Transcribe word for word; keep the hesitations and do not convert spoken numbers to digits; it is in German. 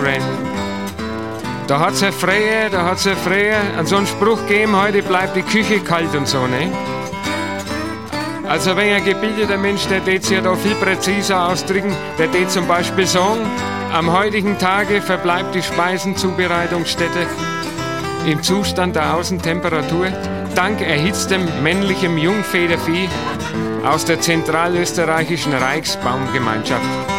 Da hat's ja früher, da hat's ja früher an so einen Spruch gegeben, heute bleibt die Küche kalt und so, ne? Also wenn ein gebildeter Mensch, der tät sich ja da viel präziser ausdrücken, der tät zum Beispiel sagen, am heutigen Tage verbleibt die Speisenzubereitungsstätte im Zustand der Außentemperatur dank erhitztem männlichem Jungfedervieh aus der zentralösterreichischen Reichsbaumgemeinschaft.